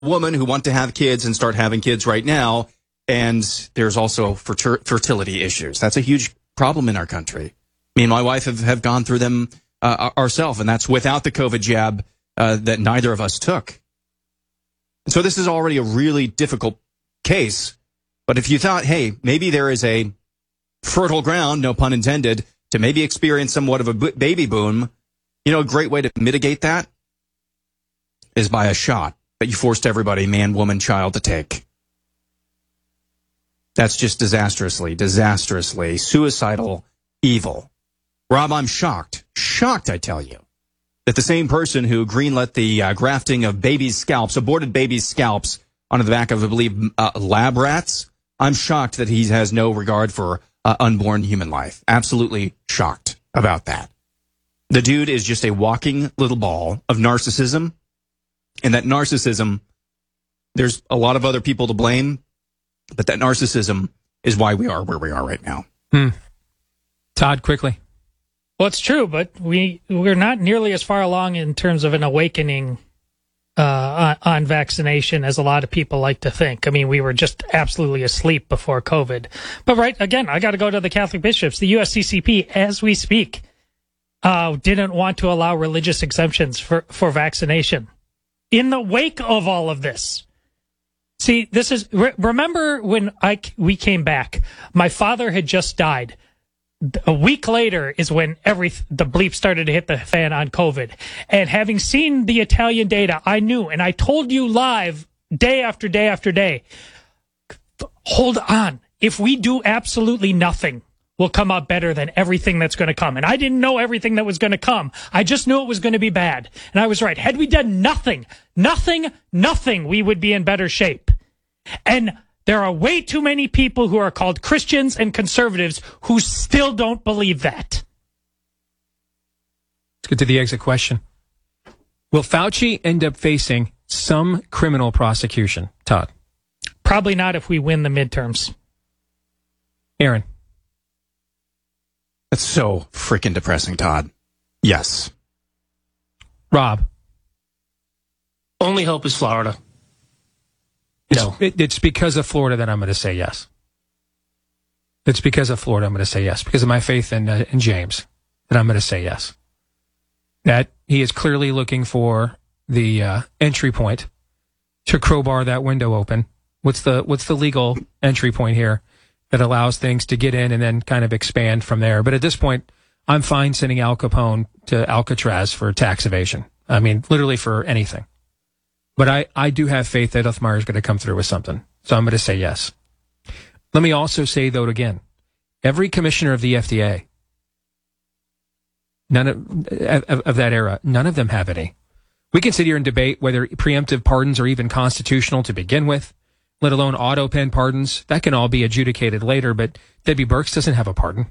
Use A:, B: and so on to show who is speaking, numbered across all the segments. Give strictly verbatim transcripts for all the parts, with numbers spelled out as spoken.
A: women who want to have kids and start having kids right now. And there's also fertir- fertility issues. That's a huge problem in our country. Me and my wife have, have gone through them uh, ourselves, and that's without the COVID jab uh, that neither of us took. And so this is already a really difficult case. But if you thought, hey, maybe there is a fertile ground, no pun intended, to maybe experience somewhat of a b- baby boom, you know, a great way to mitigate that is by a shot that you forced everybody, man, woman, child, to take. That's just disastrously, disastrously suicidal evil. Rob, I'm shocked, shocked, I tell you, that the same person who greenlit the uh, grafting of babies' scalps, aborted babies' scalps, onto the back of, I believe, uh, lab rats, I'm shocked that he has no regard for uh, unborn human life. Absolutely shocked about that. The dude is just a walking little ball of narcissism. And that narcissism, there's a lot of other people to blame, but that narcissism is why we are where we are right now.
B: Hmm. Todd, quickly.
C: Well, it's true, but we, we're not nearly as far along in terms of an awakening uh, on, on vaccination as a lot of people like to think. I mean, we were just absolutely asleep before COVID. But right, again, I got to go to the Catholic bishops. The U S C C P, as we speak, uh, didn't want to allow religious exemptions for, for vaccination. In the wake of all of this. See, this is, re- remember when I, we came back, my father had just died. A week later is when every, the bleep started to hit the fan on COVID. And having seen the Italian data, I knew, and I told you live day after day after day, hold on. If we do absolutely nothing, will come out better than everything that's going to come. And I didn't know everything that was going to come. I just knew it was going to be bad. And I was right. Had we done nothing, nothing, nothing, we would be in better shape. And there are way too many people who are called Christians and conservatives who still don't believe that.
B: Let's get to the exit question. Will Fauci end up facing some criminal prosecution, Todd?
C: Probably not if we win the midterms.
B: Aaron.
A: That's so freaking depressing, Todd. Yes.
B: Rob.
D: Only hope is Florida.
B: It's,
D: No.
B: it, it's because of Florida that I'm going to say yes. It's because of Florida I'm going to say yes. Because of my faith in, uh, in James that I'm going to say yes. That he is clearly looking for the uh, entry point to crowbar that window open. What's the what's the legal entry point here that allows things to get in and then kind of expand from there? But at this point, I'm fine sending Al Capone to Alcatraz for tax evasion. I mean, literally for anything. But I, I do have faith that Uthmar is going to come through with something. So I'm going to say yes. Let me also say, though, again, every commissioner of the F D A, none of, of, of that era, none of them have any. We can sit here and debate whether preemptive pardons are even constitutional to begin with, let alone auto pen pardons. That can all be adjudicated later, but Debbie Birx doesn't have a pardon.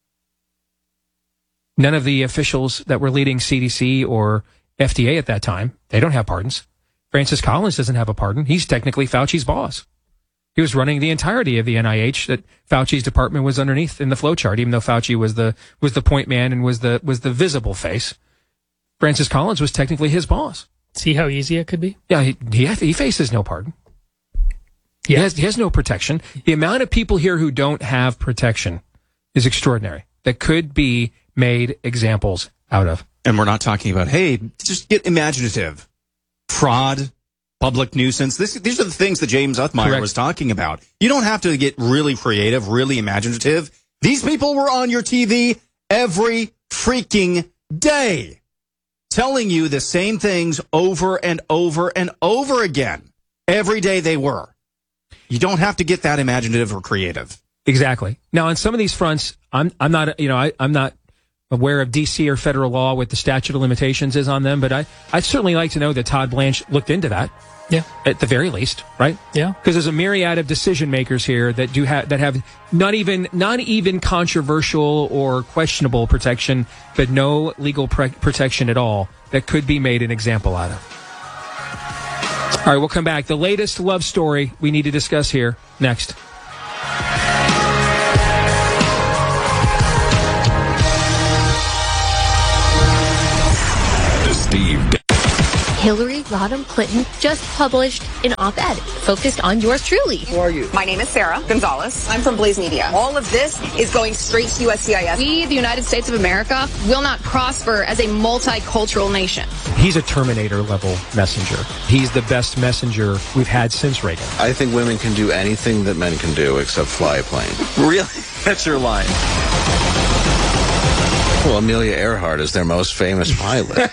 B: None of the officials that were leading C D C or F D A at that time, they don't have pardons. Francis Collins doesn't have a pardon. He's technically Fauci's boss. He was running the entirety of the N I H that Fauci's department was underneath in the flowchart, even though Fauci was the was the point man and was the was the visible face. Francis Collins was technically his boss.
C: See how easy it could be?
B: Yeah, he he, he faces no pardon. He has, he has no protection. The amount of people here who don't have protection is extraordinary. That could be made examples out of.
A: And we're not talking about, hey, just get imaginative. Fraud, public nuisance. This, these are the things that James Uthmeier
B: Correct.
A: was talking about. You don't have to get really creative, really imaginative. These people were on your T V every freaking day telling you the same things over and over and over again. Every day they were. You don't have to get that imaginative or creative.
B: Exactly. Now, on some of these fronts, I'm I'm not, you know, I, I'm not aware of D C or federal law what the statute of limitations is on them, but I, I'd certainly like to know that Todd Blanche looked into that.
C: Yeah.
B: At the very least, right?
C: Yeah.
B: Because there's a myriad of decision makers here that do have that have not even not even controversial or questionable protection, but no legal pre- protection at all that could be made an example out of. All right, we'll come back. The latest love story we need to discuss here next.
E: The Steve Hillary Rodham Clinton just published an op-ed focused on yours truly.
F: Who are you? My name is Sarah Gonzalez. I'm from Blaze Media. All of this is going straight to U S C I S.
G: We, the United States of America, will not prosper as a multicultural nation.
B: He's a Terminator-level messenger. He's the best messenger we've had since Reagan.
H: I think women can do anything that men can do except fly a plane.
A: Really? That's your line.
H: Well, Amelia Earhart is their most famous pilot.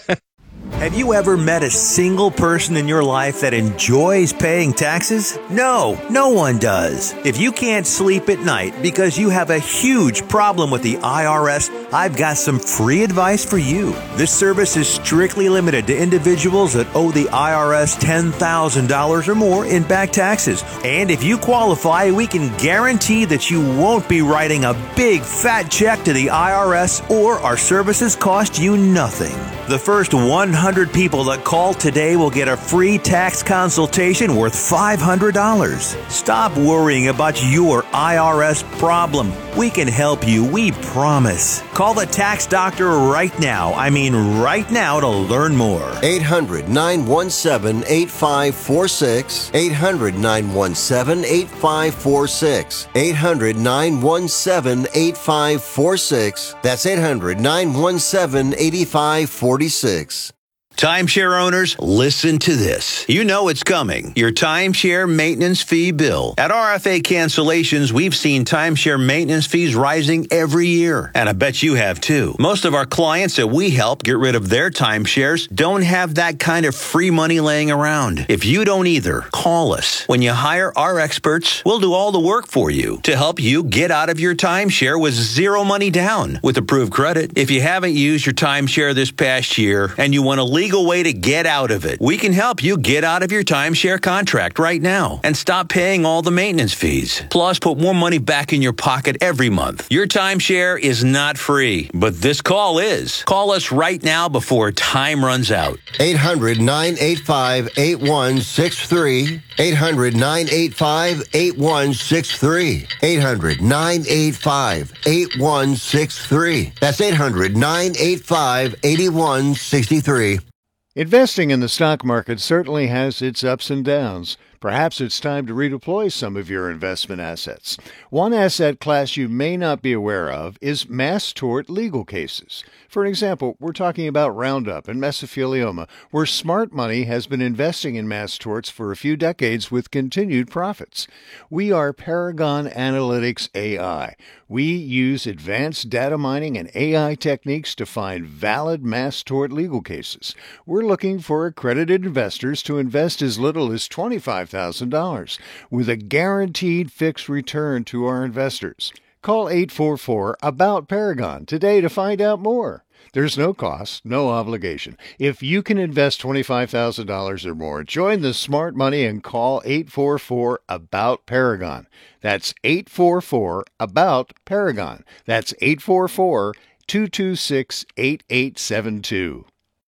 I: Have you ever met a single person in your life that enjoys paying taxes? No, no one does. If you can't sleep at night because you have a huge problem with the I R S, I've got some free advice for you. This service is strictly limited to individuals that owe the I R S ten thousand dollars or more in back taxes. And if you qualify, we can guarantee that you won't be writing a big fat check to the I R S, or our services cost you nothing. The first one hundred people that call today will get a free tax consultation worth five hundred dollars. Stop worrying about your I R S problem. We can help you, we promise. Call the tax doctor right now. I mean right now to learn more.
J: eight hundred, nine one seven, eight five four six. eight hundred, nine one seven, eight five four six. eight hundred, nine one seven, eight five four six. That's eight hundred, nine one seven, eight five four six.
K: Timeshare owners, listen to this. You know it's coming. Your timeshare maintenance fee bill. At R F A Cancellations, we've seen timeshare maintenance fees rising every year. And I bet you have too. Most of our clients that we help get rid of their timeshares don't have that kind of free money laying around. If you don't either, call us. When you hire our experts, we'll do all the work for you to help you get out of your timeshare with zero money down with approved credit. If you haven't used your timeshare this past year and you want to leave legal way to get out of it. We can help you get out of your timeshare contract right now and stop paying all the maintenance fees. Plus, put more money back in your pocket every month. Your timeshare is not free, but this call is. Call us right now before time runs out.
J: eight hundred, nine eight five, eight one six three. eight hundred, nine eight five, eight one six three. eight hundred, nine eight five, eight one six three. That's eight hundred, nine eight five, eight one six three.
L: Investing in the stock market certainly has its ups and downs. Perhaps it's time to redeploy some of your investment assets. One asset class you may not be aware of is mass tort legal cases. For example, we're talking about Roundup and mesothelioma, where smart money has been investing in mass torts for a few decades with continued profits. We are Paragon Analytics A I. We use advanced data mining and A I techniques to find valid mass tort legal cases. We're looking for accredited investors to invest as little as twenty-five thousand dollars with a guaranteed fixed return to our investors. Call eight four four, A B O U T, Paragon today to find out more. There's no cost, no obligation. If you can invest twenty-five thousand dollars or more, join the smart money and call eight four four, A B O U T, Paragon. That's eight four four, A B O U T, Paragon. That's eight four four, two two six, eight eight seven two.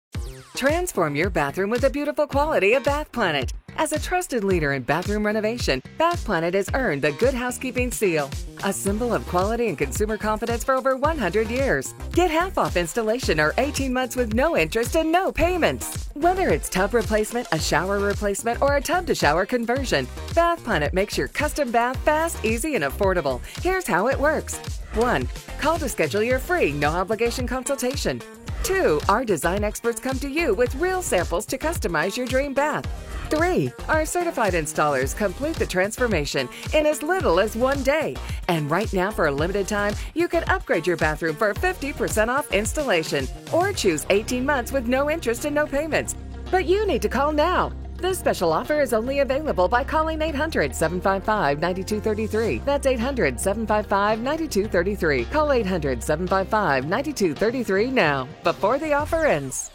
M: Transform your bathroom with the beautiful quality of Bath Planet. As a trusted leader in bathroom renovation, Bath Planet has earned the Good Housekeeping seal, a symbol of quality and consumer confidence for over one hundred years. Get half off installation or eighteen months with no interest and no payments. Whether it's tub replacement, a shower replacement, or a tub-to-shower conversion, Bath Planet makes your custom bath fast, easy, and affordable. Here's how it works. one. Call to schedule your free, no-obligation consultation. two. Our design experts come to you with real samples to customize your dream bath. three. Our certified installers complete the transformation in as little as one day. And right now, for a limited time, you can upgrade your bathroom for fifty percent off installation or choose eighteen months with no interest and no payments. But you need to call now. This special offer is only available by calling eight hundred, seven five five, nine two three three. That's eight hundred, seven five five, nine two three three. Call eight hundred, seven five five, nine two three three now, before the offer ends.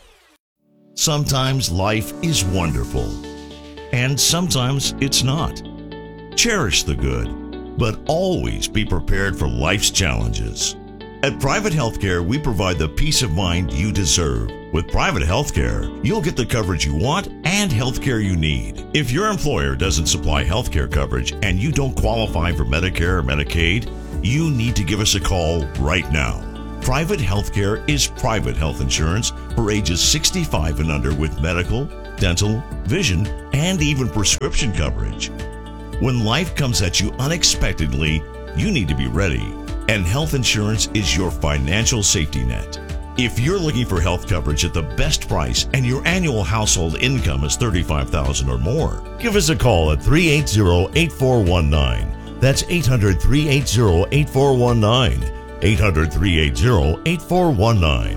N: Sometimes life is wonderful, and sometimes it's not. Cherish the good, but always be prepared for life's challenges. At Private Healthcare, we provide the peace of mind you deserve. With private healthcare, you'll get the coverage you want and healthcare you need. If your employer doesn't supply healthcare coverage and you don't qualify for Medicare or Medicaid, you need to give us a call right now. Private healthcare is private health insurance for ages sixty-five and under with medical, dental, vision, and even prescription coverage. When life comes at you unexpectedly, you need to be ready, and health insurance is your financial safety net. If you're looking for health coverage at the best price and your annual household income is thirty-five thousand dollars or more, give us a call at three eight zero, eight four one nine. That's eight hundred, three eight zero, eight four one nine. eight hundred, three eight zero, eight four one nine.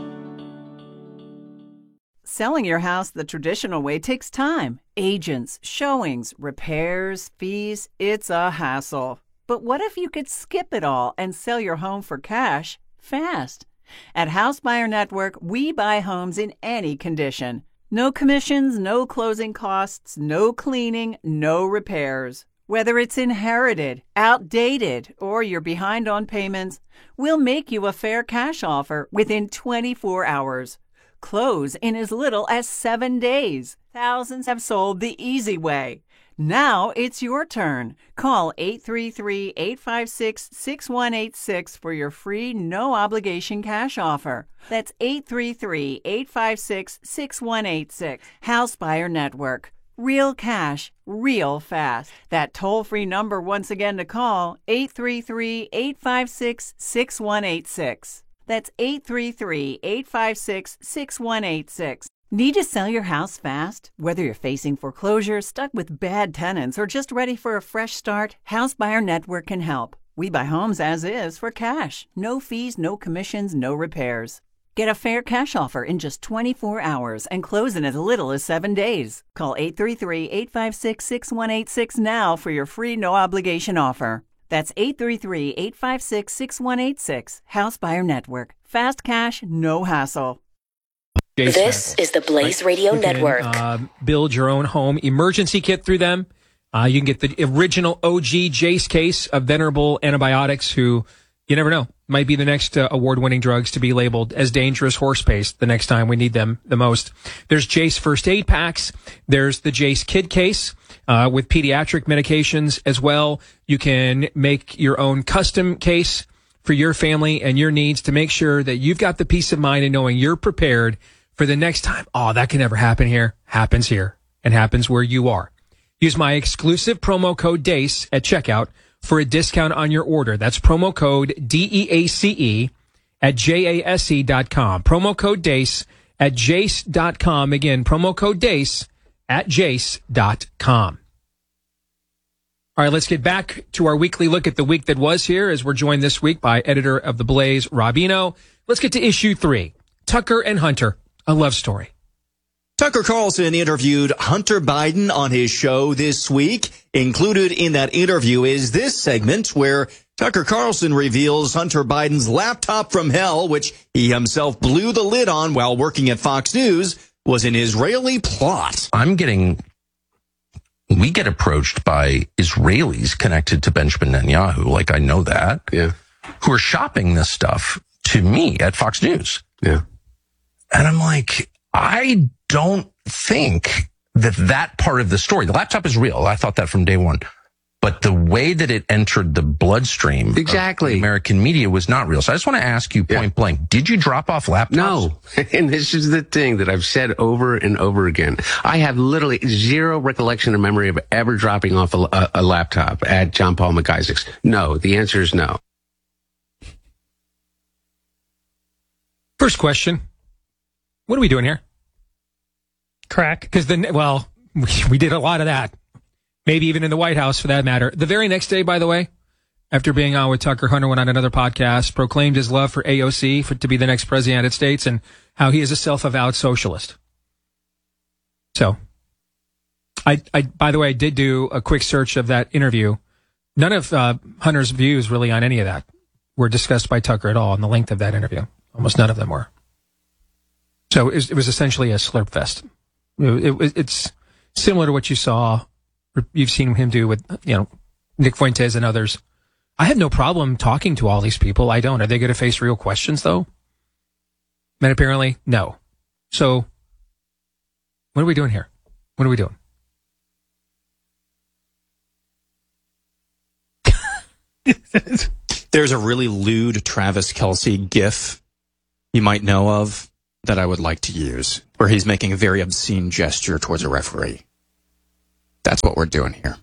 O: Selling your house the traditional way takes time. Agents, showings, repairs, fees. It's a hassle. But what if you could skip it all and sell your home for cash fast? At House Buyer Network, we buy homes in any condition. No commissions, no closing costs, no cleaning, no repairs. Whether it's inherited, outdated, or you're behind on payments, we'll make you a fair cash offer within twenty-four hours. Close in as little as seven days. Thousands have sold the easy way. Now it's your turn. Call eight three three, eight five six, six one eight six for your free no-obligation cash offer. That's eight three three, eight five six, six one eight six. House Buyer Network. Real cash, real fast. That toll-free number once again to call, eight three three, eight five six, six one eight six. That's eight three three, eight five six, six one eight six. Need to sell your house fast? Whether you're facing foreclosure, stuck with bad tenants, or just ready for a fresh start, House Buyer Network can help. We buy homes as is for cash. No fees, no commissions, no repairs. Get a fair cash offer in just twenty-four hours and close in as little as seven days. Call eight three three, eight five six, six one eight six now for your free no-obligation offer. That's eight three three, eight five six, six one eight six. House Buyer Network. Fast cash, no hassle.
E: This is the Blaze Radio
B: you can,
E: Network.
B: Uh, build your own home emergency kit through them. Uh, you can get the original O G Jace case of venerable antibiotics who, you never know, might be the next uh, award-winning drugs to be labeled as dangerous horse paste the next time we need them the most. There's Jace first aid packs. There's the Jace kid case uh, with pediatric medications as well. You can make your own custom case for your family and your needs to make sure that you've got the peace of mind in knowing you're prepared for the next time. Oh, that can never happen here. Happens here and happens where you are. Use my exclusive promo code DACE at checkout for a discount on your order. That's promo code D E A C E at J A S E dot com. Promo code DACE at Jace dot com. Again, promo code DACE at Jace dot com. All right, let's get back to our weekly look at the week that was here as we're joined this week by editor of The Blaze, Rob Eno. Let's get to issue three. Tucker and Hunter, a love story.
A: Tucker Carlson interviewed Hunter Biden on his show this week. Included in that interview is this segment where Tucker Carlson reveals Hunter Biden's laptop from hell, which he himself blew the lid on while working at Fox News, was an Israeli plot.
P: I'm getting, we get approached by Israelis connected to Benjamin Netanyahu, like I know that,
Q: yeah,
P: who are shopping this stuff to me at Fox News.
Q: Yeah.
P: And I'm like, I don't think that that part of the story, the laptop is real. I thought that from day one. But the way that it entered the bloodstream
Q: exactly.
P: of American media was not real. So I just want to ask you point yeah. blank, did you drop off laptops?
Q: No. And this is the thing that I've said over and over again. I have literally zero recollection or memory of ever dropping off a, a, a laptop at John Paul McIsaac's. No. The answer is no.
B: First question. What are we doing here?
C: Crack.
B: Because then, well, we, we did a lot of that. Maybe even in the White House, for that matter. The very next day, by the way, after being on with Tucker, Hunter went on another podcast, proclaimed his love for A O C for, to be the next president of the United States, and how he is a self-avowed socialist. So, I, I, by the way, I did do a quick search of that interview. None of uh, Hunter's views really on any of that were discussed by Tucker at all in the length of that interview. Almost none of them were. So it was, it was essentially a slurp fest. It, it, it's similar to what you saw, you've seen him do with, you know, Nick Fuentes and others. I have no problem talking to all these people. I don't. Are they going to face real questions, though? And apparently, no. So, what are we doing here? What are we doing?
A: There's a really lewd Travis Kelce gif you might know of that I would like to use, where he's making a very obscene gesture towards a referee. That's what we're doing here.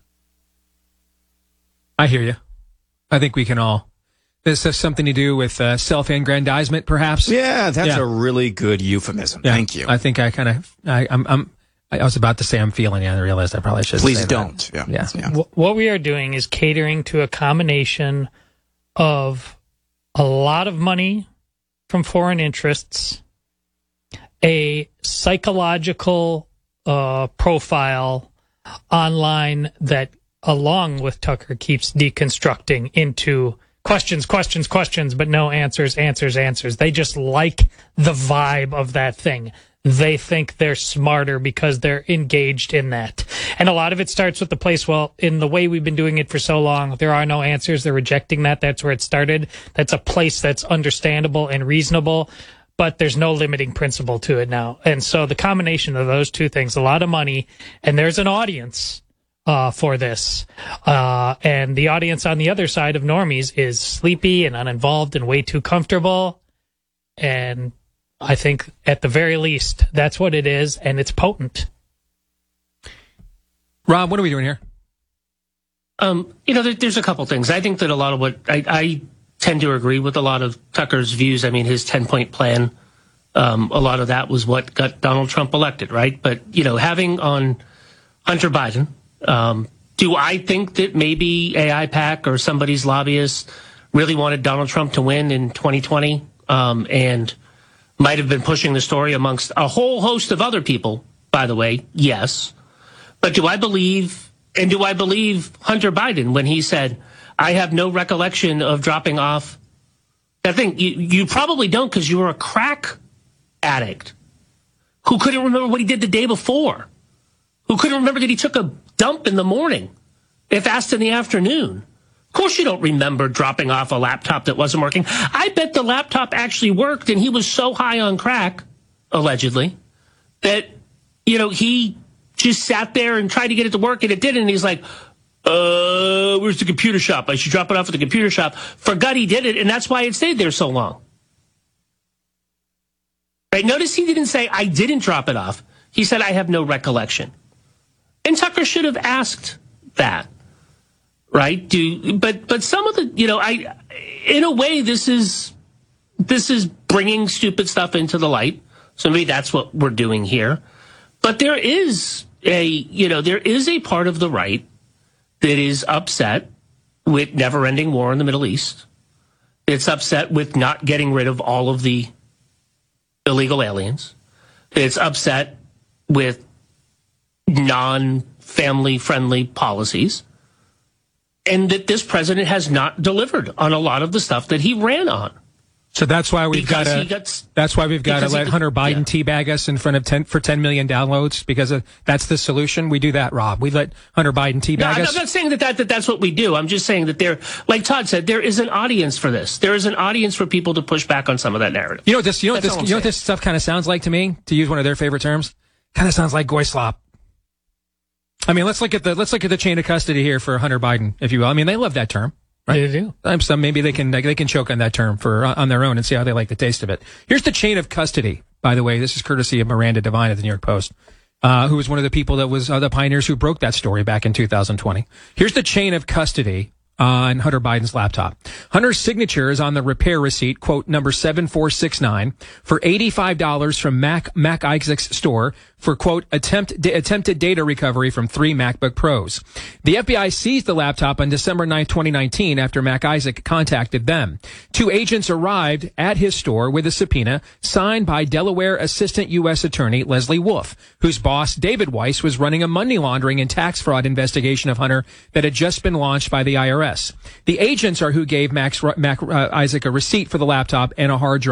B: I hear you. I think we can all. This has something to do with uh, self-aggrandizement, perhaps.
A: Yeah, that's
B: yeah.
A: a really good euphemism.
B: Yeah.
A: Thank you.
B: I think I kind of. I, I'm. I'm. I was about to say I'm feeling it. I realized I probably should.
A: Please
B: say
A: don't.
B: That.
A: Yeah.
B: Yeah.
A: yeah.
C: What we are doing is catering to a combination of a lot of money from foreign interests, a psychological uh, profile online that, along with Tucker, keeps deconstructing into questions, questions, questions, but no answers, answers, answers. They just like the vibe of that thing. They think they're smarter because they're engaged in that. And a lot of it starts with the place, well, in the way we've been doing it for so long, there are no answers. They're rejecting that. That's where it started. That's a place that's understandable and reasonable, but there's no limiting principle to it now. And so the combination of those two things, a lot of money, and there's an audience uh, for this. Uh, and the audience on the other side of normies is sleepy and uninvolved and way too comfortable. And I think at the very least, that's what it is, and it's potent.
B: Rob, what are we doing here?
D: Um, you know, there, there's a couple things. I think that a lot of what I, I tend to agree with a lot of Tucker's views. I mean, his ten-point plan, um, a lot of that was what got Donald Trump elected, right? But, you know, having on Hunter Biden, um, do I think that maybe A I PAC or somebody's lobbyist really wanted Donald Trump to win in twenty twenty um, and might have been pushing the story amongst a whole host of other people, by the way? Yes. But do I believe, and do I believe Hunter Biden when he said, I have no recollection of dropping off? I think you, you probably don't, because you were a crack addict who couldn't remember what he did the day before, who couldn't remember that he took a dump in the morning, if asked in the afternoon. Of course you don't remember dropping off a laptop that wasn't working. I bet the laptop actually worked, and he was so high on crack, allegedly, that, you know, he just sat there and tried to get it to work, and it didn't. And he's like, uh, where's the computer shop? I should drop it off at the computer shop. Forgot he did it, and that's why it stayed there so long. Right? Notice he didn't say, I didn't drop it off. He said, I have no recollection. And Tucker should have asked that. Right? Do but but some of the, you know, I in a way this is this is bringing stupid stuff into the light. So maybe that's what we're doing here. But there is a, you know, there is a part of the right that is upset with never-ending war in the Middle East. It's upset with not getting rid of all of the illegal aliens. It's upset with non-family friendly policies. And that this president has not delivered on a lot of the stuff that he ran on.
B: So that's why we've got to. That's why we've got to let he, Hunter Biden yeah. teabag us in front of ten for ten million downloads, because of, that's the solution. We do that, Rob. We let Hunter Biden teabag
D: no,
B: us.
D: I'm not saying that, that that that's what we do. I'm just saying that there, like Todd said, there is an audience for this. There is an audience for people to push back on some of that narrative.
B: You know what this? You know what this? You know what this stuff kind of sounds like to me? To use one of their favorite terms, kind of sounds like goy slop. I mean, let's look at the let's look at the chain of custody here for Hunter Biden, if you will. I mean, they love that term, right?
C: They do.
B: I'm some maybe they can they can choke on that term for on their own and see how they like the taste of it. Here's the chain of custody. By the way, this is courtesy of Miranda Devine at the New York Post, uh, who was one of the people that was uh, the pioneers who broke that story back in two thousand twenty. Here's the chain of custody on Hunter Biden's laptop. Hunter's signature is on the repair receipt, quote, number seven four six nine, for eighty-five dollars from Mac Mac Isaac's store for, quote, attempt, d- attempted data recovery from three MacBook Pros. The F B I seized the laptop on December ninth, twenty nineteen, after Mac Isaac contacted them. Two agents arrived at his store with a subpoena signed by Delaware Assistant U S Attorney Leslie Wolf, whose boss, David Weiss, was running a money laundering and tax fraud investigation of Hunter that had just been launched by the I R S. The agents are who gave Max, Mac uh, Isaac a receipt for the laptop and a hard drive.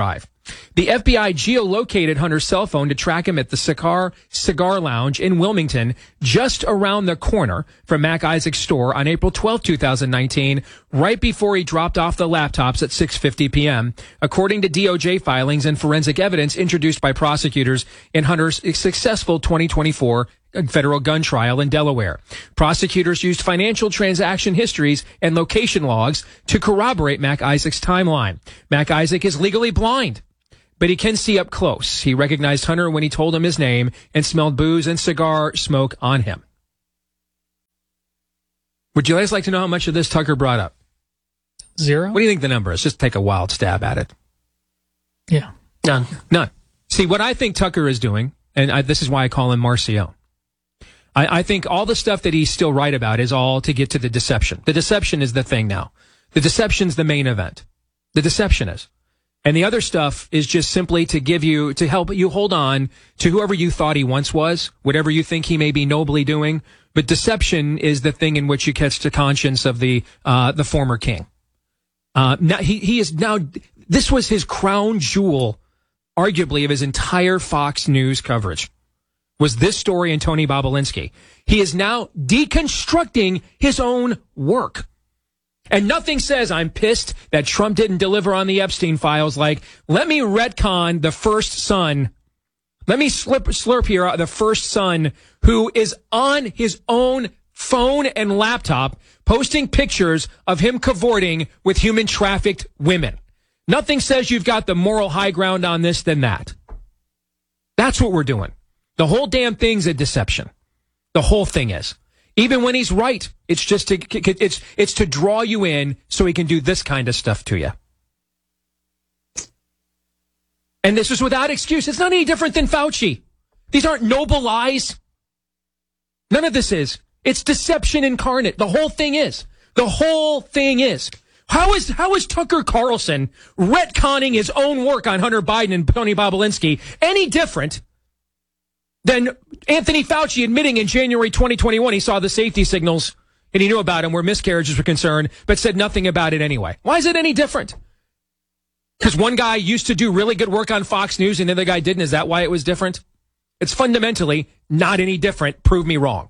B: The F B I geolocated Hunter's cell phone to track him at the Cigar Cigar Lounge in Wilmington, just around the corner from Mac Isaac's store on April twelfth, twenty nineteen, right before he dropped off the laptops at six fifty p.m., according to D O J filings and forensic evidence introduced by prosecutors in Hunter's successful twenty twenty-four federal gun trial in Delaware. Prosecutors used financial transaction histories and location logs to corroborate Mac Isaac's timeline. Mac Isaac is legally blind, but he can see up close. He recognized Hunter when he told him his name and smelled booze and cigar smoke on him. Would you guys like to know how much of this Tucker brought up?
C: Zero?
B: What do you think the number is? Just take a wild stab at it.
C: Yeah.
B: None. None. See, what I think Tucker is doing, and I, this is why I call him Marcion, I, I think all the stuff that he's still right about is all to get to the deception. The deception is the thing now. The deception's the main event. The deception is. And the other stuff is just simply to give you, to help you hold on to whoever you thought he once was, whatever you think he may be nobly doing. But deception is the thing in which you catch the conscience of the, uh, the former king. Uh, now he, he is now, this was his crown jewel, arguably, of his entire Fox News coverage, was this story and Tony Bobulinski. He is now deconstructing his own work. And nothing says I'm pissed that Trump didn't deliver on the Epstein files like, let me retcon the first son. Let me slip, slurp here the first son who is on his own phone and laptop posting pictures of him cavorting with human trafficked women. Nothing says you've got the moral high ground on this than that. That's what we're doing. The whole damn thing's a deception. The whole thing is. Even when he's right, it's just to, it's, it's to draw you in so he can do this kind of stuff to you. And this is without excuse. It's not any different than Fauci. These aren't noble lies. None of this is. It's deception incarnate. The whole thing is. The whole thing is. How is, how is Tucker Carlson retconning his own work on Hunter Biden and Tony Bobulinski any different than Anthony Fauci admitting in January twenty twenty-one he saw the safety signals and he knew about them where miscarriages were concerned, but said nothing about it anyway? Why is it any different? Because one guy used to do really good work on Fox News and the other guy didn't. Is that why it was different? It's fundamentally not any different. Prove me wrong.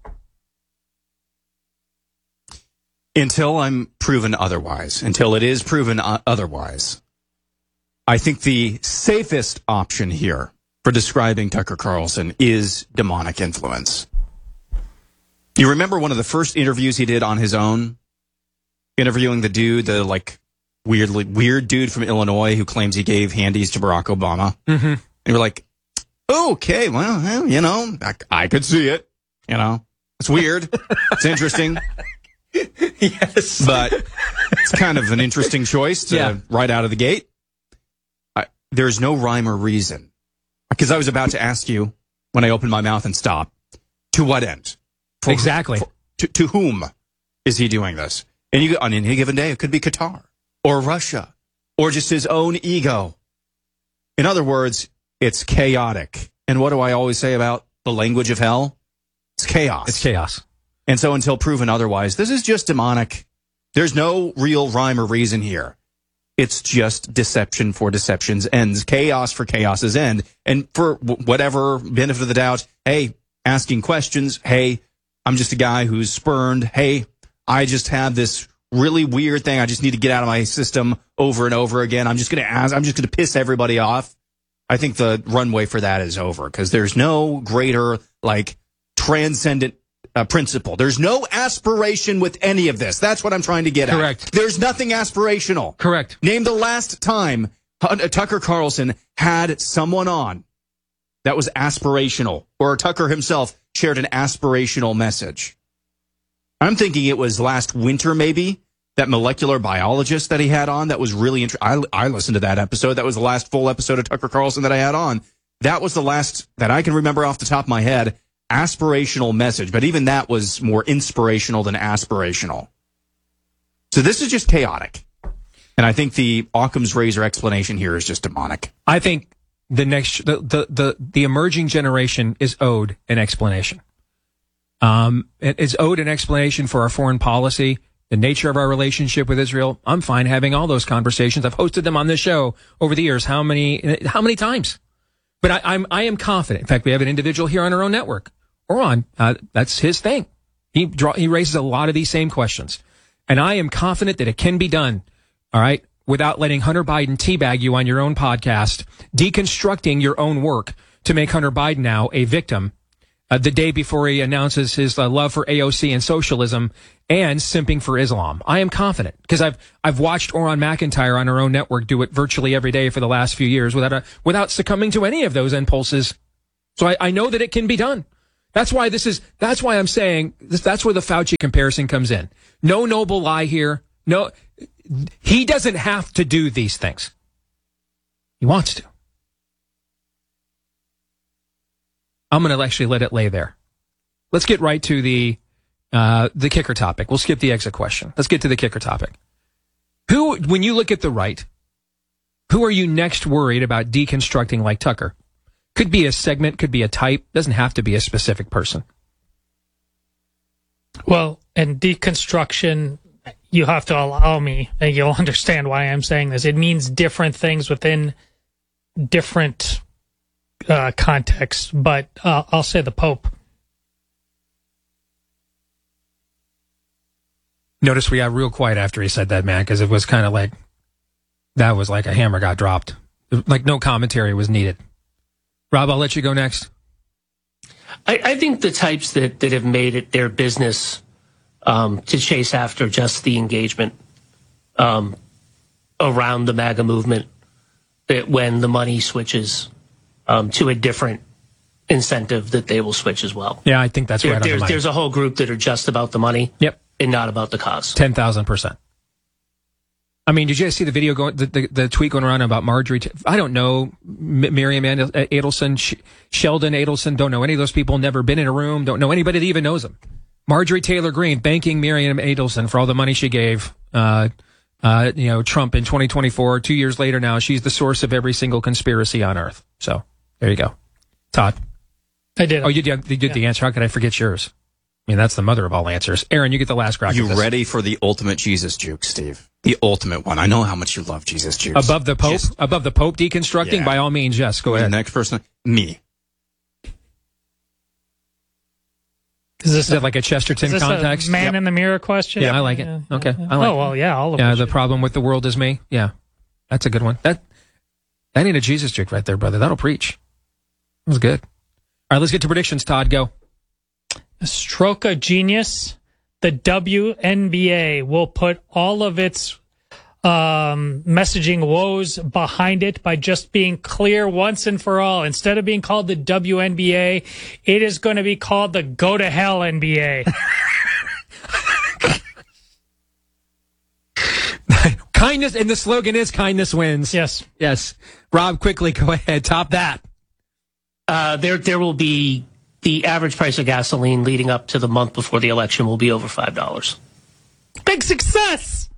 A: Until I'm proven otherwise, until it is proven otherwise, I think the safest option here for describing Tucker Carlson is demonic influence. You remember one of the first interviews he did on his own, interviewing the dude, the like weirdly weird dude from Illinois who claims he gave handies to Barack Obama.
B: Mm-hmm.
A: And you're like, okay, well, you know, I, I could see it. You know, it's weird. It's interesting.
B: Yes.
A: But it's kind of an interesting choice to
B: yeah.
A: right out of the gate. I, there's no rhyme or reason. Because I was about to ask you, when I opened my mouth and stopped, to what end? For,
B: exactly.
A: For, to, to whom is he doing this? And you, on any given day, it could be Qatar or Russia or just his own ego. In other words, it's chaotic. And what do I always say about the language of hell? It's chaos.
B: It's chaos.
A: And so until proven otherwise, this is just demonic. There's no real rhyme or reason here. It's just deception for deception's ends, chaos for chaos's end. And for whatever benefit of the doubt, hey, asking questions, hey, I'm just a guy who's spurned, hey, I just have this really weird thing I just need to get out of my system over and over again. I'm just going to ask, I'm just going to piss everybody off. I think the runway for that is over because there's no greater, like, transcendent Uh, principle. There's no aspiration with any of this. That's what I'm trying to get at.
B: Correct.
A: There's nothing aspirational.
B: Correct.
A: Name the last time Tucker Carlson had someone on that was aspirational, or Tucker himself shared an aspirational message. I'm thinking it was last winter, maybe, that molecular biologist that he had on that was really interesting. I, I listened to that episode. That was the last full episode of Tucker Carlson that I had on. That was the last that I can remember off the top of my head. Aspirational message, but even that was more inspirational than aspirational. So this is just chaotic. And I think the Occam's razor explanation here is just demonic.
B: I think the next, the, the, the, the emerging generation is owed an explanation. Um, it is owed an explanation for our foreign policy the nature of our relationship with Israel, I'm fine having all those conversations. I've hosted them on this show over the years. How many, how many times? But I, I'm, I am confident. In fact, we have an individual here on our own network, Oran. Uh, that's his thing. He draw, he raises a lot of these same questions. And I am confident that it can be done. All right. Without letting Hunter Biden teabag you on your own podcast, deconstructing your own work to make Hunter Biden now a victim uh, the day before he announces his uh, love for A O C and socialism and simping for Islam. I am confident because I've I've watched Oran McIntyre on our own network do it virtually every day for the last few years without a, without succumbing to any of those impulses. So I, I know that it can be done. That's why this is. That's why I'm saying this, that's where the Fauci comparison comes in. No noble lie here. No, he doesn't have to do these things. He wants to. I'm going to actually let it lay there. Let's get right to the uh, the kicker topic. We'll skip the exit question. Let's get to the kicker topic. Who, when you look at the right, who are you next worried about deconstructing like Tucker? Could be a segment, could be a type, doesn't have to be a specific person.
C: Well, and deconstruction, you have to allow me, and you'll understand why I'm saying this. It means different things within different uh, contexts, but uh, I'll say the Pope.
B: Notice we got real quiet after he said that, man, because it was kind of like, that was like a hammer got dropped. Like no commentary was needed. Rob, I'll let you go next.
D: I, I think the types that, that have made it their business um, to chase after just the engagement um, around the MAGA movement, that when the money switches um, to a different incentive, that they will switch as well.
B: Yeah, I think that's
D: there,
B: right on the
D: there's,
B: money.
D: there's a whole group that are just about the money.
B: Yep.
D: And not about the cause.
B: ten thousand percent. I mean, did you guys see the video going, the, the, the tweet going around about Marjorie? T- I don't know M- Miriam Adelson, Sh- Sheldon Adelson. Don't know any of those people. Never been in a room. Don't know anybody that even knows them. Marjorie Taylor Greene thanking Miriam Adelson for all the money she gave, uh, uh, you know, Trump in twenty twenty-four. Two years later now, she's the source of every single conspiracy on earth. So there you go. Todd.
C: I did.
B: Oh, you did, you did yeah. the answer. How could I forget yours? I mean, that's the mother of all answers. Aaron, you get the last crack.
A: You
B: at this.
A: ready for the ultimate Jesus juke, Steve? The ultimate one. I know how much you love Jesus jukes.
B: Above the Pope? Just, above the Pope deconstructing? Yeah. By all means, yes. Go ahead.
A: The next person, me.
C: Is this
B: is
C: a,
B: that like a Chesterton
C: is this
B: context?
C: A man
B: yep.
C: in the mirror question?
B: Yeah, I like it.
C: Yeah.
B: Okay.
C: Yeah.
B: I like
C: oh, well, yeah. All of
B: yeah,
C: it.
B: the problem with the world is me. Yeah. That's a good one. That, that ain't a Jesus juke right there, brother. That'll preach. That was good. All right, let's get to predictions, Todd. Go.
C: A stroke of genius. The W N B A will put all of its um, messaging woes behind it by just being clear once and for all. Instead of being called the W N B A, it is going to be called the Go to Hell N B A.
B: Kindness, and the slogan is kindness wins.
C: Yes.
B: Yes. Rob, quickly, go ahead. Top that.
D: Uh, there, there will be the average price of gasoline leading up to the month before the election will be over five dollars.
C: Big success.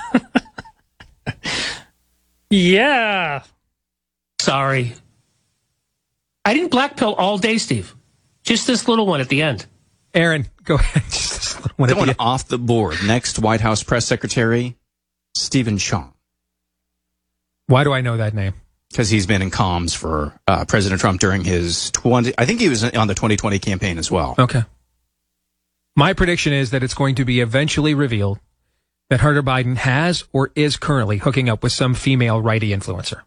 C: Yeah.
D: Sorry. I didn't black pill all day, Steve. Just this little one at the end.
B: Aaron, go ahead. Just this little one
A: Going
B: at the end.
A: off the board. Next White House press secretary, Stephen Chong.
B: Why do I know that name?
A: Because he's been in comms for uh, President Trump during his twenty. I think he was on the twenty twenty campaign as well.
B: Okay. My prediction is that it's going to be eventually revealed that Hunter Biden has or is currently hooking up with some female righty influencer.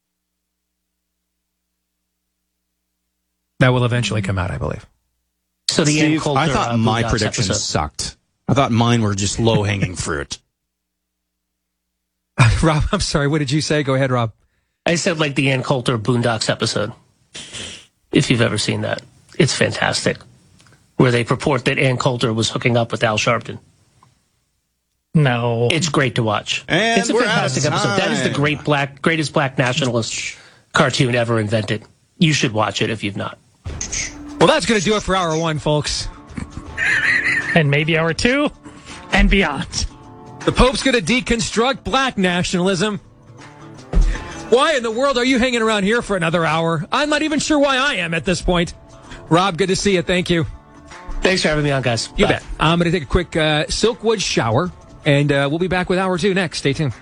B: That will eventually come out, I believe.
D: So the
A: Steve,
D: Coulter,
A: I thought
D: uh,
A: my
D: Boondocks
A: predictions
D: episode.
A: sucked. I thought mine were just low-hanging fruit.
B: Rob, I'm sorry. What did you say? Go ahead, Rob.
D: I said like the Ann Coulter Boondocks episode. If you've ever seen that. It's fantastic. Where they purport that Ann Coulter was hooking up with Al Sharpton.
C: No.
D: It's great to watch.
A: And
D: it's a
A: we're
D: fantastic
A: out of
D: episode. That is the
A: time.
D: great black, greatest black nationalist cartoon ever invented. You should watch it if you've not.
B: Well, that's going to do it for hour one, folks.
C: And maybe hour two and beyond.
B: The Pope's going to deconstruct black nationalism. Why in the world are you hanging around here for another hour? I'm not even sure why I am at this point. Rob, good to see you. Thank you.
D: Thanks for having me on, guys.
B: You
D: Bye.
B: bet. I'm going to take a quick uh, Silkwood shower. And uh, we'll be back with hour two next. Stay tuned.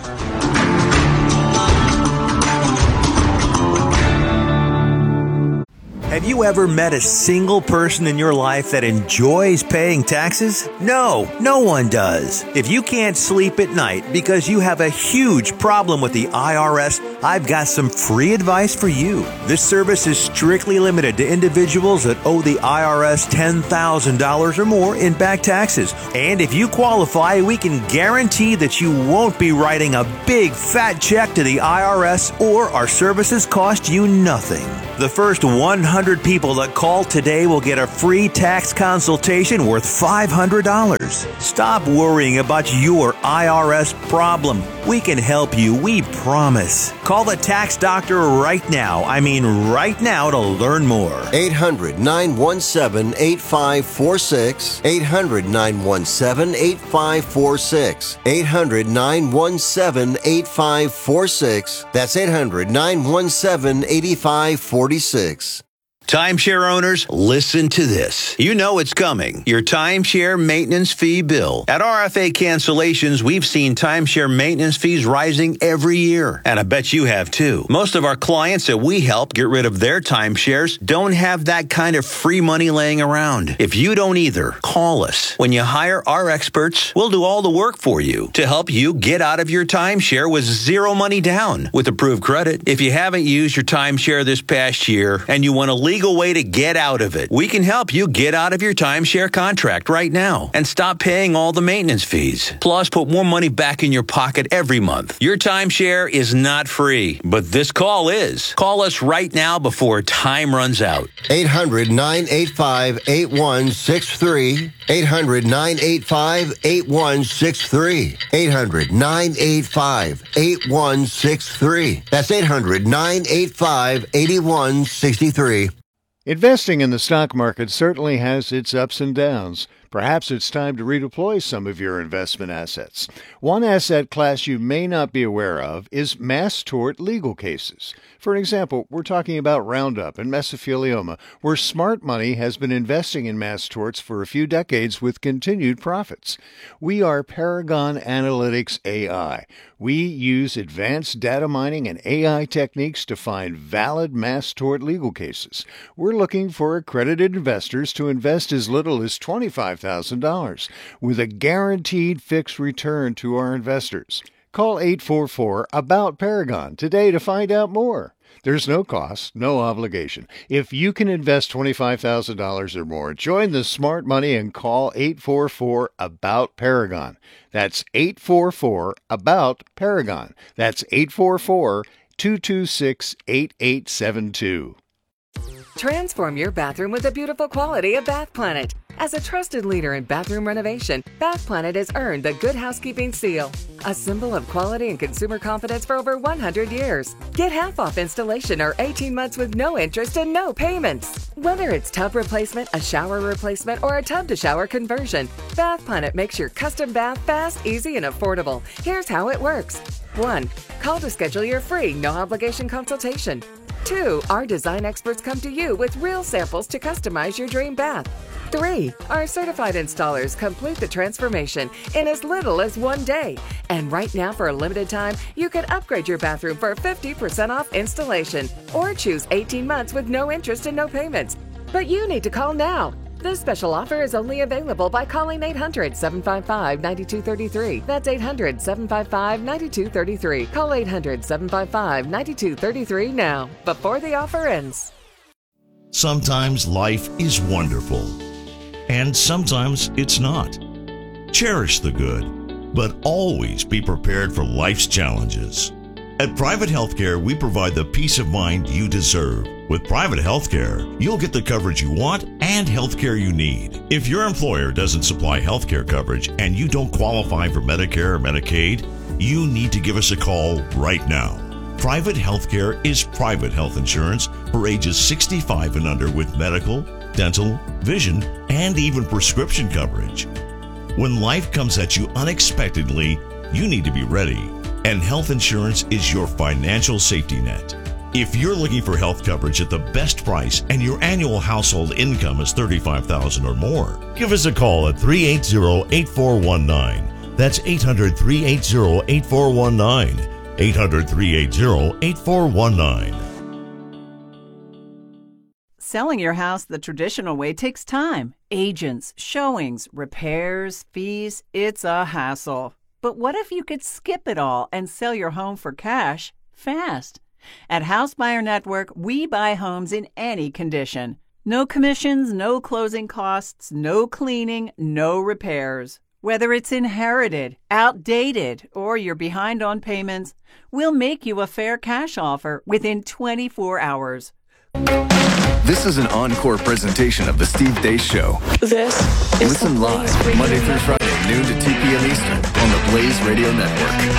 I: Have you ever met a single person in your life that enjoys paying taxes? No, no one does. If you can't sleep at night because you have a huge problem with the I R S, I've got some free advice for you. This service is strictly limited to individuals that owe the I R S ten thousand dollars or more in back taxes. And if you qualify, we can guarantee that you won't be writing a big fat check to the I R S, or our services cost you nothing. The first one hundred people that call today will get a free tax consultation worth five hundred dollars. Stop worrying about your I R S problem. We can help you, we promise. Call the tax doctor right now. I mean right now to learn more.
J: eight hundred, nine one seven, eight five four six. eight hundred, nine one seven, eight five four six. eight hundred, nine one seven, eight five four six. That's eight hundred, nine one seven, eight five four six.
K: Timeshare owners, listen to this. You know it's coming. Your timeshare maintenance fee bill. At R F A Cancellations, we've seen timeshare maintenance fees rising every year. And I bet you have too. Most of our clients that we help get rid of their timeshares don't have that kind of free money laying around. If you don't either, call us. When you hire our experts, we'll do all the work for you to help you get out of your timeshare with zero money down with approved credit. If you haven't used your timeshare this past year and you want to leave legal way to get out of it. We can help you get out of your timeshare contract right now and stop paying all the maintenance fees. Plus, put more money back in your pocket every month. Your timeshare is not free, but this call is. Call us right now before time runs out.
J: eight hundred, nine eight five, eight one six three. eight hundred, nine eight five, eight one six three. eight hundred, nine eight five, eight one six three. That's eight hundred, nine eight five, eight one six three.
L: Investing in the stock market certainly has its ups and downs. Perhaps it's time to redeploy some of your investment assets. One asset class you may not be aware of is mass tort legal cases. For example, we're talking about Roundup and mesothelioma, where smart money has been investing in mass torts for a few decades with continued profits. We are Paragon Analytics A I. We use advanced data mining and A I techniques to find valid mass tort legal cases. We're looking for accredited investors to invest as little as twenty-five thousand dollars with a guaranteed fixed return to our investors. Call eight four four, A B O U T, Paragon today to find out more. There's no cost, no obligation. If you can invest twenty-five thousand dollars or more, join the smart money and call eight four four, A B O U T, Paragon. That's eight four four, A B O U T, Paragon. That's eight four four, two two six, eight eight seven two.
M: Transform your bathroom with the beautiful quality of Bath Planet. As a trusted leader in bathroom renovation, Bath Planet has earned the Good Housekeeping seal, a symbol of quality and consumer confidence for over one hundred years. Get half off installation or eighteen months with no interest and no payments. Whether it's tub replacement, a shower replacement, or a tub-to-shower conversion, Bath Planet makes your custom bath fast, easy, and affordable. Here's how it works. one. Call to schedule your free, no-obligation consultation. two. Our design experts come to you with real samples to customize your dream bath. three. Our certified installers complete the transformation in as little as one day. And right now, for a limited time, you can upgrade your bathroom for fifty percent off installation or choose eighteen months with no interest and no payments. But you need to call now. This special offer is only available by calling eight hundred, seven five five, nine two three three. That's eight hundred, seven five five, nine two three three. Call eight hundred, seven five five, nine two three three now, before the offer ends.
N: Sometimes life is wonderful, and sometimes it's not. Cherish the good, but always be prepared for life's challenges. At Private Healthcare, we provide the peace of mind you deserve. With Private Healthcare, you'll get the coverage you want and healthcare you need. If your employer doesn't supply healthcare coverage and you don't qualify for Medicare or Medicaid, you need to give us a call right now. Private Healthcare is private health insurance for ages sixty-five and under with medical, dental, vision, and even prescription coverage. When life comes at you unexpectedly, you need to be ready, and health insurance is your financial safety net. If you're looking for health coverage at the best price and your annual household income is thirty-five thousand dollars or more, give us a call at three eight zero, eight four one nine. That's eight hundred, three eight zero, eight four one nine. eight hundred, three eight zero, eight four one nine.
O: Selling your house the traditional way takes time. Agents, showings, repairs, fees, it's a hassle. But what if you could skip it all and sell your home for cash fast? At House Buyer Network, we buy homes in any condition. No commissions, no closing costs, no cleaning, no repairs. Whether it's inherited, outdated, or you're behind on payments, we'll make you a fair cash offer within twenty-four hours.
R: This is an encore presentation of The Steve Deace Show.
S: This is
R: Listen live Monday through Friday, noon to two p.m. Eastern on the Blaze Radio Network.